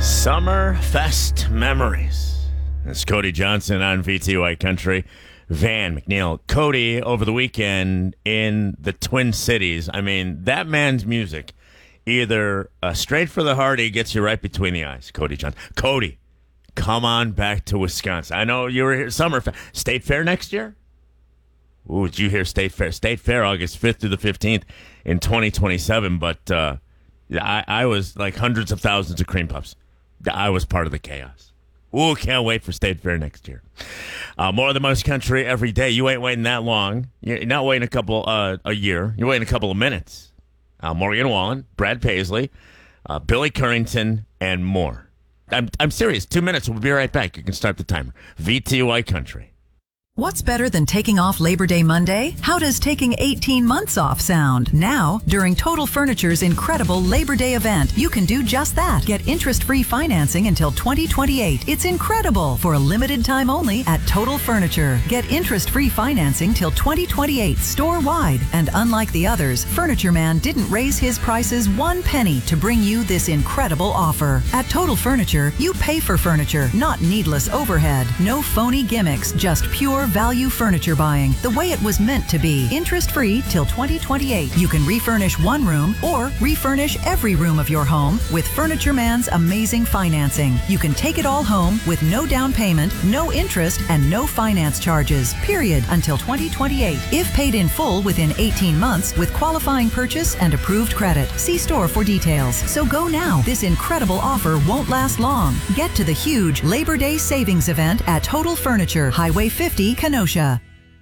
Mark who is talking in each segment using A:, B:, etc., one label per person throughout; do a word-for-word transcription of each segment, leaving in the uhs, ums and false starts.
A: Summer Fest Memories. It's Cody Johnson on V T Y Country. Van McNeil. Cody, over the weekend in the Twin Cities. I mean, that man's music, either uh, straight for the heart, he gets you right between the eyes. Cody Johnson. Cody, come on back to Wisconsin. I know you were here. Summer Fe- State Fair next year? Ooh, did you hear State Fair? State Fair, August fifth through the fifteenth in twenty twenty-seven. But uh, I, I was like hundreds of thousands of cream puffs. I was part of the chaos. Ooh, can't wait for State Fair next year. Uh, more of the most country every day. You ain't waiting that long. You're not waiting a couple uh, a year. You're waiting a couple of minutes. Uh, Morgan Wallen, Brad Paisley, uh, Billy Currington, and more. I'm I'm serious. Two minutes. We'll be right back. You can start the timer. V T Y Country.
B: What's better than taking off Labor Day Monday? How does taking eighteen months off sound? Now, during Total Furniture's incredible Labor Day event, you can do just that. Get interest-free financing until twenty twenty-eight. It's incredible for a limited time only at Total Furniture. Get interest-free financing till twenty twenty-eight store-wide. And unlike the others, Furniture Man didn't raise his prices one penny to bring you this incredible offer. At Total Furniture, you pay for furniture, not needless overhead. No phony gimmicks, just pure value furniture buying the way it was meant to be. Interest-free till twenty twenty-eight. You can refurnish one room or refurnish every room of your home with Furniture Man's amazing financing. You can take it all home with no down payment, no interest, and no finance charges, period, until twenty twenty-eight. If paid in full within eighteen months with qualifying purchase and approved credit. See store for details. So go now. This incredible offer won't last long. Get to the huge Labor Day savings event at Total Furniture, Highway fifty, Kenosha.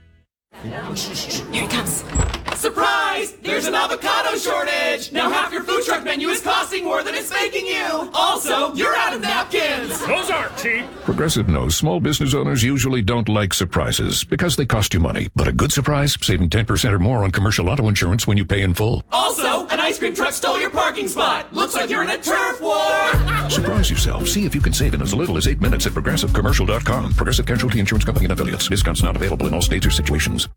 C: Here it comes. Surprise! There's an avocado shortage! Now half your food truck menu is costing more than it's making you! Also, you're out of napkins!
D: Those aren't cheap!
E: Progressive knows small business owners usually don't like surprises because they cost you money. But a good surprise, saving ten percent or more on commercial auto insurance when you pay in full.
C: Also, an ice cream truck stole your parking spot! Looks like you're in a turf war!
E: Surprise yourself. See if you can save in as little as eight minutes at progressive commercial dot com. Progressive Casualty Insurance Company and affiliates. Discounts not available in all states or situations.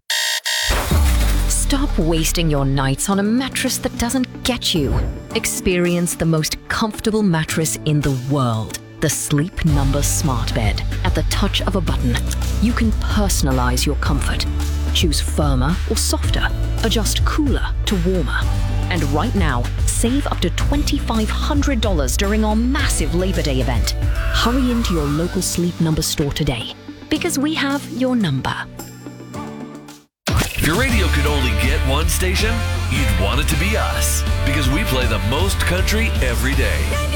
F: Stop wasting your nights on a mattress that doesn't get you. Experience the most comfortable mattress in the world. The Sleep Number Smart Bed. At the touch of a button, you can personalize your comfort. Choose firmer or softer. Adjust cooler to warmer. And right now, save up to two thousand five hundred dollars during our massive Labor Day event. Hurry into your local Sleep Number store today, because we have your number.
G: If your radio could only get one station, you'd want it to be us, because we play the most country every day.